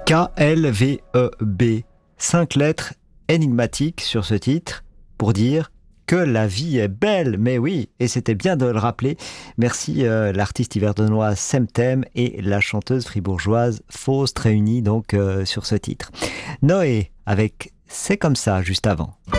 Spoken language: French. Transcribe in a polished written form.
KLVEB. 5 lettres énigmatiques sur ce titre pour dire que la vie est belle, mais oui, et c'était bien de le rappeler. Merci l'artiste yverdonoise Semtem et la chanteuse fribourgeoise Faust réunis donc sur ce titre. Noé avec C'est comme ça juste avant.